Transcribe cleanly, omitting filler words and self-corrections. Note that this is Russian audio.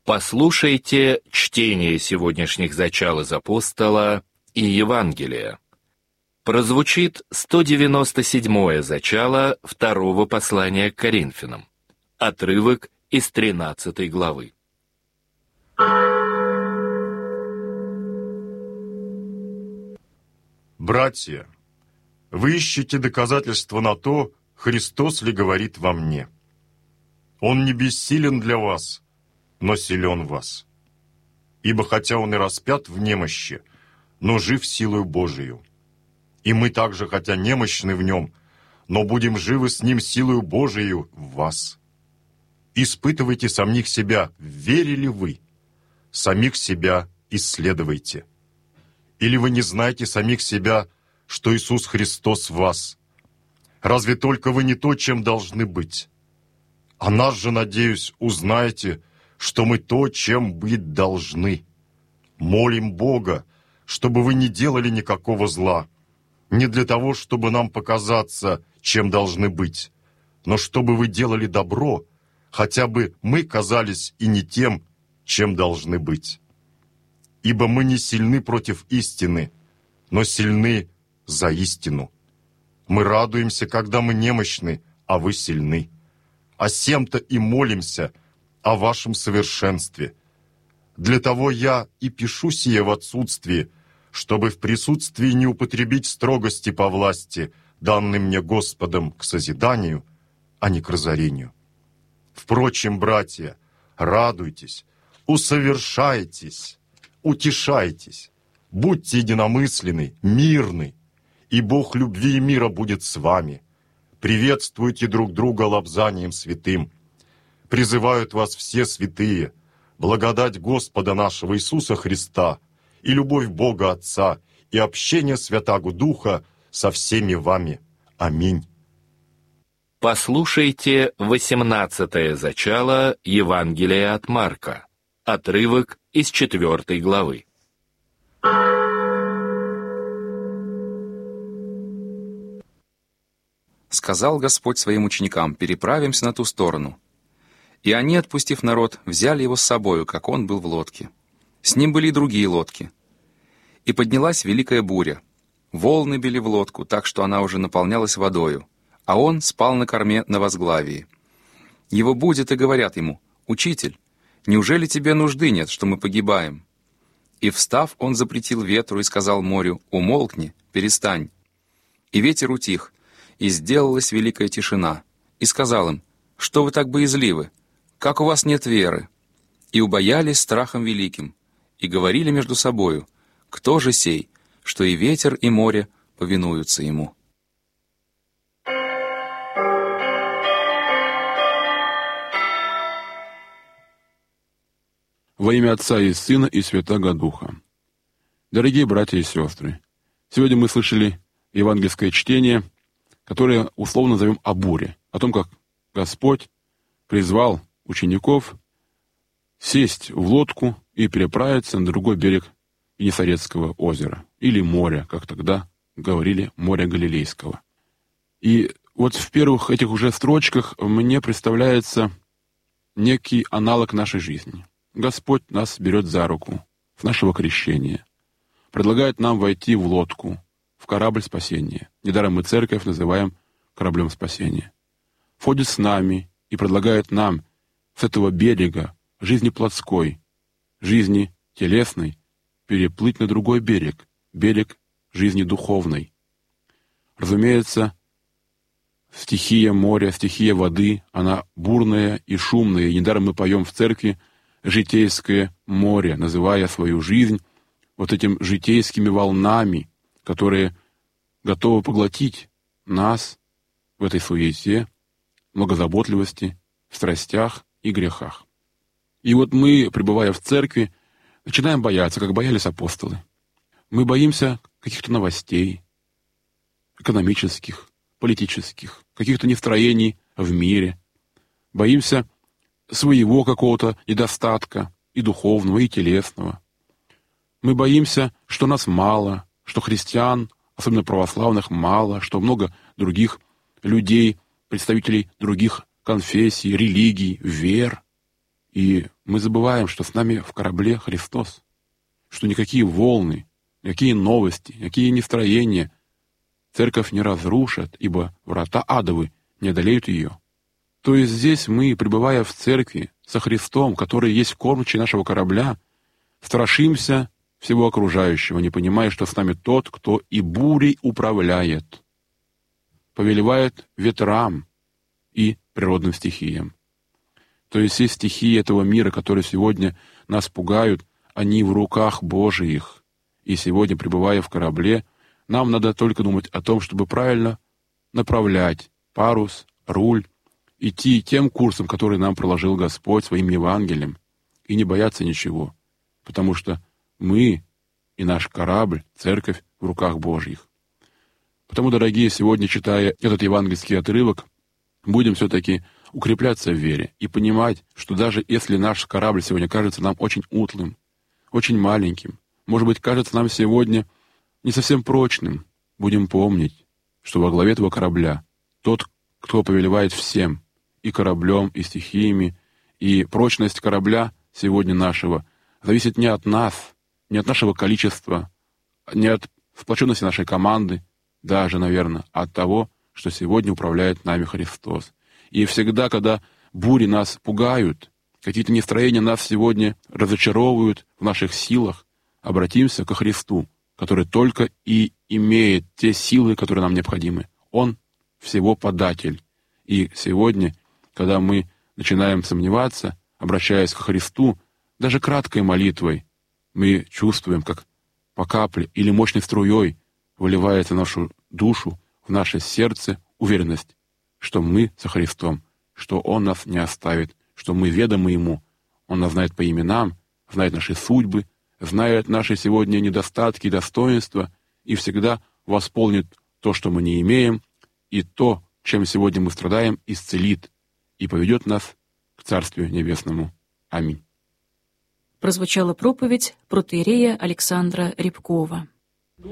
Послушайте чтение сегодняшних зачал из апостола и Евангелия. Прозвучит 197-е зачало второго послания к Коринфянам. Отрывок из 13 главы. Братья, вы ищете доказательства на то, Христос ли говорит во мне. Он не бессилен для вас, но силен в вас. Ибо хотя Он и распят в немощи, но жив силою Божию. И мы также, хотя немощны в Нем, но будем живы с Ним силою Божию в вас. Испытывайте самих себя, верили вы. Самих себя исследуйте. Или вы не знаете самих себя, что Иисус Христос в вас? Разве только вы не то, чем должны быть? А нас же, надеюсь, узнаете, что мы то, чем быть должны. Молим Бога, чтобы вы не делали никакого зла, не для того, чтобы нам показаться, чем должны быть, но чтобы вы делали добро, хотя бы мы казались и не тем, чем должны быть. Ибо мы не сильны против истины, но сильны за истину. Мы радуемся, когда мы немощны, а вы сильны. О сем-то и молимся, о вашем совершенстве. Для того я и пишу сие в отсутствии, чтобы в присутствии не употребить строгости по власти, данной мне Господом к созиданию, а не к разорению. Впрочем, братья, радуйтесь, усовершайтесь, утешайтесь, будьте единомысленны, мирны, и Бог любви и мира будет с вами. Приветствуйте друг друга лобзанием святым. Призывают вас все святые, благодать Господа нашего Иисуса Христа и любовь Бога Отца и общение Святаго Духа со всеми вами. Аминь. Послушайте 18-е зачало Евангелия от Марка. Отрывок из 4 главы. Сказал Господь своим ученикам: «Переправимся на ту сторону». И они, отпустив народ, взяли его с собою, как он был в лодке. С ним были и другие лодки. И поднялась великая буря. Волны били в лодку, так что она уже наполнялась водою, а он спал на корме на возглавии. Его будят и говорят ему: «Учитель, неужели тебе нужды нет, что мы погибаем?» И, встав, он запретил ветру и сказал морю: «Умолкни, перестань». И ветер утих, и сделалась великая тишина. И сказал им: «Что вы так боязливы? Как у вас нет веры?» И убоялись страхом великим, и говорили между собою: «Кто же сей, что и ветер, и море повинуются ему?» Во имя Отца и Сына и Святаго Духа. Дорогие братья и сестры, сегодня мы слышали евангельское чтение, которое условно назовем о буре, о том, как Господь призвал учеников сесть в лодку и переправиться на другой берег Генесарецкого озера, или моря, как тогда говорили, моря Галилейского. И вот в первых этих уже строчках мне представляется некий аналог нашей жизни. Господь нас берет за руку с нашего крещения, предлагает нам войти в лодку, в корабль спасения. Недаром мы церковь называем кораблем спасения. Входит с нами и предлагает нам с этого берега жизни плотской, жизни телесной, переплыть на другой берег, берег жизни духовной. Разумеется, стихия моря, стихия воды, она бурная и шумная. И недаром мы поем в церкви житейское море, называя свою жизнь вот этим житейскими волнами, которые готовы поглотить нас в этой суете, многозаботливости, в страстях и грехах. И вот мы, пребывая в церкви, начинаем бояться, как боялись апостолы. Мы боимся каких-то новостей, экономических, политических, каких-то нестроений в мире. Боимся своего какого-то недостатка, и духовного, и телесного. Мы боимся, что нас мало, что христиан, особенно православных, мало, что много других людей, представителей других конфессий, религий, вер. И мы забываем, что с нами в корабле Христос, что никакие волны, никакие новости, никакие нестроения церковь не разрушат, ибо врата адовы не одолеют ее. То есть здесь мы, пребывая в церкви со Христом, который есть кормчий нашего корабля, страшимся всего окружающего, не понимая, что с нами тот, кто и бурей управляет, повелевает ветрам и природным стихиям. То есть все стихии этого мира, которые сегодня нас пугают, они в руках Божиих. И сегодня, пребывая в корабле, нам надо только думать о том, чтобы правильно направлять парус, руль, идти тем курсом, который нам проложил Господь своим Евангелием, и не бояться ничего, потому что мы и наш корабль, церковь в руках Божьих. Потому, дорогие, сегодня, читая этот евангельский отрывок, будем все-таки укрепляться в вере и понимать, что даже если наш корабль сегодня кажется нам очень утлым, очень маленьким, может быть, кажется нам сегодня не совсем прочным, будем помнить, что во главе этого корабля тот, кто повелевает всем, и кораблем, и стихиями, и прочность корабля сегодня нашего зависит не от нас, не от нашего количества, не от сплоченности нашей команды, даже, наверное, от того, что сегодня управляет нами Христос. И всегда, когда бури нас пугают, какие-то настроения нас сегодня разочаровывают в наших силах, обратимся ко Христу, который только и имеет те силы, которые нам необходимы. Он всего податель. И сегодня, когда мы начинаем сомневаться, обращаясь к Христу, даже краткой молитвой, мы чувствуем, как по капле или мощной струей выливается в нашу душу, в наше сердце уверенность, что мы со Христом, что Он нас не оставит, что мы ведомы Ему. Он нас знает по именам, знает наши судьбы, знает наши сегодня недостатки и достоинства, и всегда восполнит то, что мы не имеем, и то, чем сегодня мы страдаем, исцелит и поведет нас к Царствию Небесному. Аминь. Прозвучала проповедь протоиерея Александра Рябкова.